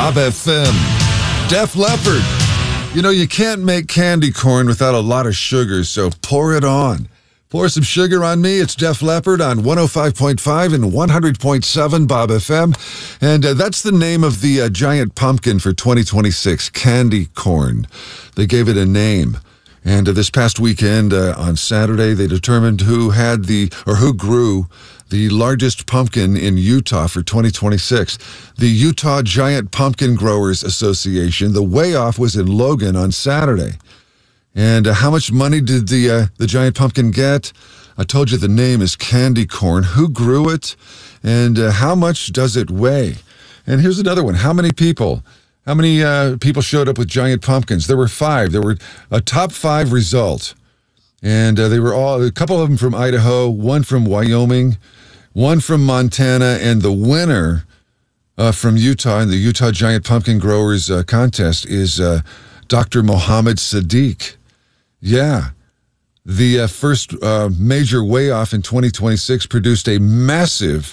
Bob FM. Def Leppard. You know, you can't make candy corn without a lot of sugar, so pour it on. Pour some sugar on me. It's Def Leppard on 105.5 and 100.7 Bob FM. And that's the name of the giant pumpkin for 2026, candy corn. They gave it a name. And this past weekend, on Saturday, they determined who grew the largest pumpkin in Utah for 2026. The Utah Giant Pumpkin Growers Association. The weigh-off was in Logan on Saturday. And how much money did the giant pumpkin get? I told you the name is candy corn. Who grew it? And how much does it weigh? And here's another one. How many people showed up with giant pumpkins? There were 5. There were a top 5 result. And they were a couple of them from Idaho, one from Wyoming, one from Montana, and the winner from Utah in the Utah Giant Pumpkin Growers Contest is Dr. Mohammed Sadiq. Yeah. The first major weigh-off in 2026 produced a massive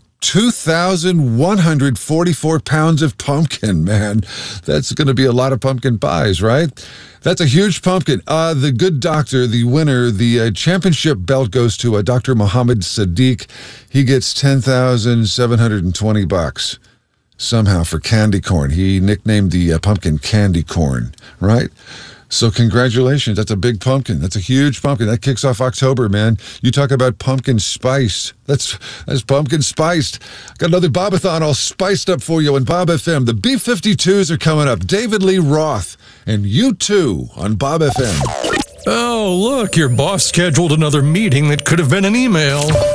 2,144 pounds of pumpkin, man. That's going to be a lot of pumpkin pies, right? That's a huge pumpkin. The good doctor, the winner, the championship belt goes to Dr. Mohammed Sadiq. He gets $10,720 somehow for candy corn. He nicknamed the pumpkin candy corn, right? So congratulations. That's a big pumpkin. That's a huge pumpkin. That kicks off October, man. You talk about pumpkin spice. That's pumpkin spiced. Got another Bobathon all spiced up for you on Bob FM. The B-52s are coming up. David Lee Roth and U2 on Bob FM. Oh, look, your boss scheduled another meeting that could have been an email.